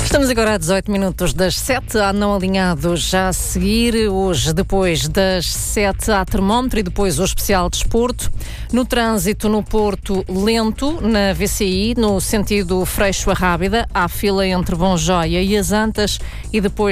Estamos agora a 18 minutos das 7, há não alinhados já a seguir. Hoje, depois das 7, há termómetro e depois o especial desporto. No trânsito, no Porto, lento, na VCI, no sentido Freixo a Rábida, há fila entre Bom Joia e as Antas e depois